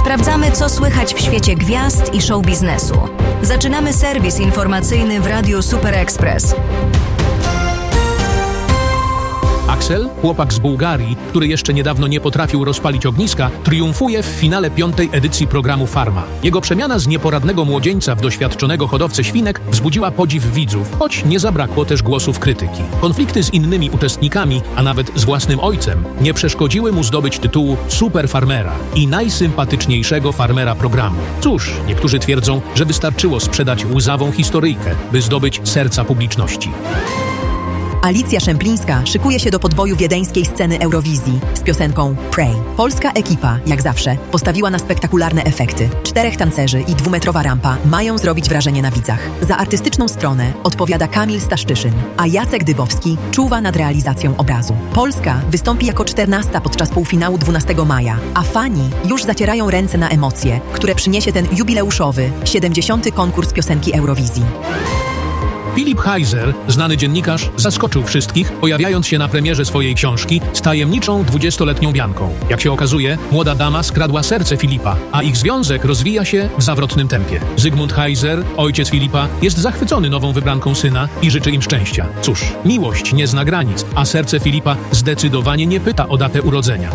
Sprawdzamy, co słychać w świecie gwiazd i show biznesu. Zaczynamy serwis informacyjny w Radiu Super Express. Axel, chłopak z Bułgarii, który jeszcze niedawno nie potrafił rozpalić ogniska, triumfuje w finale 5. edycji programu Farma. Jego przemiana z nieporadnego młodzieńca w doświadczonego hodowcę świnek wzbudziła podziw widzów, choć nie zabrakło też głosów krytyki. Konflikty z innymi uczestnikami, a nawet z własnym ojcem, nie przeszkodziły mu zdobyć tytułu super farmera i najsympatyczniejszego farmera programu. Cóż, niektórzy twierdzą, że wystarczyło sprzedać łzawą historyjkę, by zdobyć serca publiczności. Alicja Szemplińska szykuje się do podboju wiedeńskiej sceny Eurowizji z piosenką Pray. Polska ekipa, jak zawsze, postawiła na spektakularne efekty. 4 tancerzy i 2-metrowa rampa mają zrobić wrażenie na widzach. Za artystyczną stronę odpowiada Kamil Staszczyszyn, a Jacek Dybowski czuwa nad realizacją obrazu. Polska wystąpi jako 14 podczas półfinału 12 maja, a fani już zacierają ręce na emocje, które przyniesie ten jubileuszowy, 70. konkurs piosenki Eurowizji. Filip Heiser, znany dziennikarz, zaskoczył wszystkich, pojawiając się na premierze swojej książki z tajemniczą 20-letnią Bianką. Jak się okazuje, młoda dama skradła serce Filipa, a ich związek rozwija się w zawrotnym tempie. Zygmunt Heiser, ojciec Filipa, jest zachwycony nową wybranką syna i życzy im szczęścia. Cóż, miłość nie zna granic, a serce Filipa zdecydowanie nie pyta o datę urodzenia.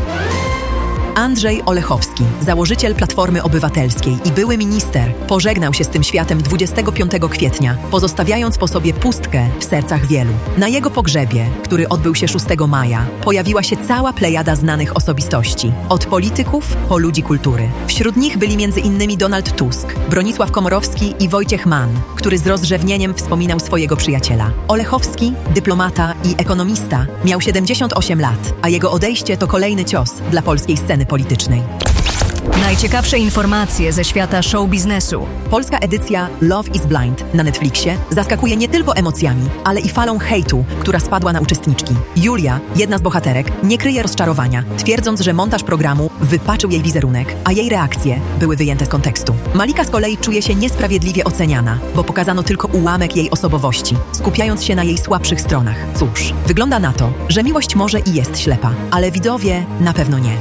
Andrzej Olechowski, założyciel Platformy Obywatelskiej i były minister, pożegnał się z tym światem 25 kwietnia, pozostawiając po sobie pustkę w sercach wielu. Na jego pogrzebie, który odbył się 6 maja, pojawiła się cała plejada znanych osobistości, od polityków po ludzi kultury. Wśród nich byli m.in. Donald Tusk, Bronisław Komorowski i Wojciech Mann, który z rozrzewnieniem wspominał swojego przyjaciela. Olechowski, dyplomata i ekonomista, miał 78 lat, a jego odejście to kolejny cios dla polskiej sceny politycznej. Najciekawsze informacje ze świata show biznesu. Polska edycja Love is Blind na Netflixie zaskakuje nie tylko emocjami, ale i falą hejtu, która spadła na uczestniczki. Julia, jedna z bohaterek, nie kryje rozczarowania, twierdząc, że montaż programu wypaczył jej wizerunek, a jej reakcje były wyjęte z kontekstu. Malika z kolei czuje się niesprawiedliwie oceniana, bo pokazano tylko ułamek jej osobowości, skupiając się na jej słabszych stronach. Cóż, wygląda na to, że miłość może i jest ślepa, ale widzowie na pewno nie.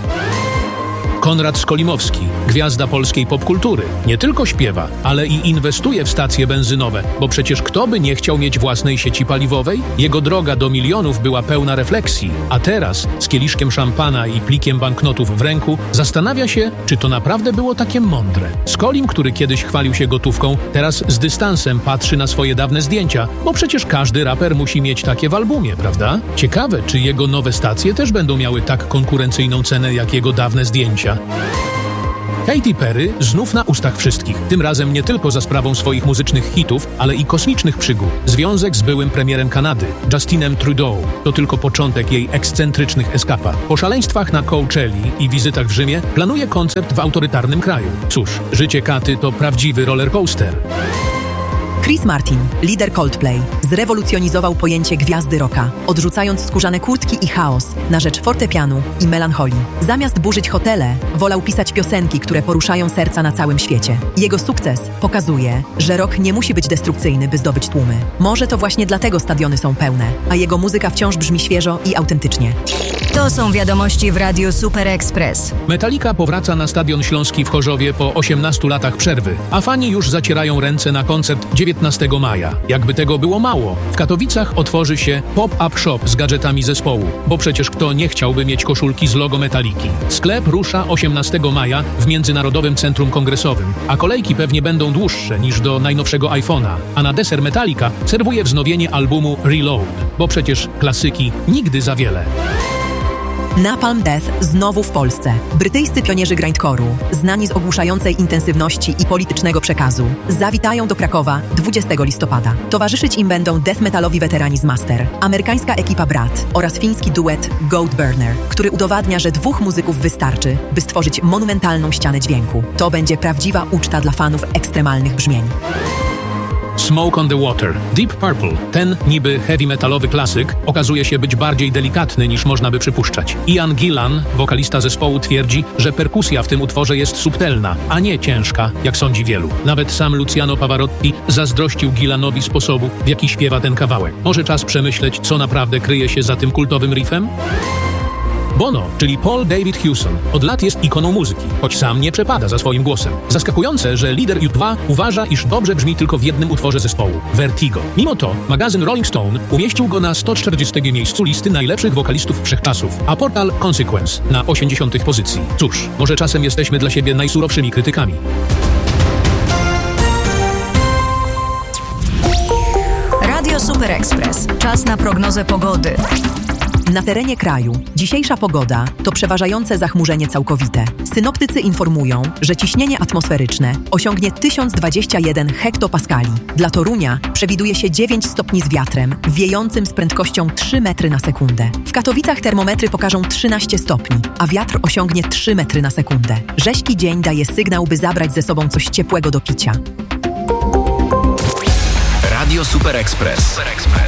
Konrad Skolimowski, gwiazda polskiej popkultury, nie tylko śpiewa, ale i inwestuje w stacje benzynowe, bo przecież kto by nie chciał mieć własnej sieci paliwowej? Jego droga do milionów była pełna refleksji, a teraz z kieliszkiem szampana i plikiem banknotów w ręku zastanawia się, czy to naprawdę było takie mądre. Skolim, który kiedyś chwalił się gotówką, teraz z dystansem patrzy na swoje dawne zdjęcia, bo przecież każdy raper musi mieć takie w albumie, prawda? Ciekawe, czy jego nowe stacje też będą miały tak konkurencyjną cenę jak jego dawne zdjęcia. Katy Perry znów na ustach wszystkich. Tym razem nie tylko za sprawą swoich muzycznych hitów, ale i kosmicznych przygód. Związek z byłym premierem Kanady, Justinem Trudeau, to tylko początek jej ekscentrycznych eskapad. Po szaleństwach na Coachelli i wizytach w Rzymie planuje koncert w autorytarnym kraju. Cóż, życie Katy to prawdziwy rollercoaster. Chris Martin, lider Coldplay, zrewolucjonizował pojęcie gwiazdy rocka, odrzucając skórzane kurtki i chaos na rzecz fortepianu i melancholii. Zamiast burzyć hotele, wolał pisać piosenki, które poruszają serca na całym świecie. Jego sukces pokazuje, że rock nie musi być destrukcyjny, by zdobyć tłumy. Może to właśnie dlatego stadiony są pełne, a jego muzyka wciąż brzmi świeżo i autentycznie. To są wiadomości w Radiu Super Express. Metallica powraca na Stadion Śląski w Chorzowie po 18 latach przerwy, a fani już zacierają ręce na koncert 19 maja. Jakby tego było mało, w Katowicach otworzy się pop-up shop z gadżetami zespołu, bo przecież kto nie chciałby mieć koszulki z logo Metalliki. Sklep rusza 18 maja w Międzynarodowym Centrum Kongresowym, a kolejki pewnie będą dłuższe niż do najnowszego iPhone'a, a na deser Metallica serwuje wznowienie albumu Reload, bo przecież klasyki nigdy za wiele. Napalm Death znowu w Polsce. Brytyjscy pionierzy grindcore'u, znani z ogłuszającej intensywności i politycznego przekazu, zawitają do Krakowa 20 listopada. Towarzyszyć im będą death metalowi weterani z Master, amerykańska ekipa Brat oraz fiński duet Goat Burner, który udowadnia, że 2 muzyków wystarczy, by stworzyć monumentalną ścianę dźwięku. To będzie prawdziwa uczta dla fanów ekstremalnych brzmień. Smoke on the Water, Deep Purple. Ten niby heavy metalowy klasyk okazuje się być bardziej delikatny niż można by przypuszczać. Ian Gillan, wokalista zespołu, twierdzi, że perkusja w tym utworze jest subtelna, a nie ciężka, jak sądzi wielu. Nawet sam Luciano Pavarotti zazdrościł Gillanowi sposobu, w jaki śpiewa ten kawałek. Może czas przemyśleć, co naprawdę kryje się za tym kultowym riffem? Bono, czyli Paul David Hewson, od lat jest ikoną muzyki, choć sam nie przepada za swoim głosem. Zaskakujące, że lider U2 uważa, iż dobrze brzmi tylko w jednym utworze zespołu – Vertigo. Mimo to magazyn Rolling Stone umieścił go na 140 miejscu listy najlepszych wokalistów wszechczasów, a portal Consequence na 80 pozycji. Cóż, może czasem jesteśmy dla siebie najsurowszymi krytykami. Radio Super Express. Czas na prognozę pogody. Na terenie kraju dzisiejsza pogoda to przeważające zachmurzenie całkowite. Synoptycy informują, że ciśnienie atmosferyczne osiągnie 1021 hektopaskali. Dla Torunia przewiduje się 9 stopni z wiatrem, wiejącym z prędkością 3 metry na sekundę. W Katowicach termometry pokażą 13 stopni, a wiatr osiągnie 3 metry na sekundę. Rześki dzień daje sygnał, by zabrać ze sobą coś ciepłego do picia. Radio Super Express.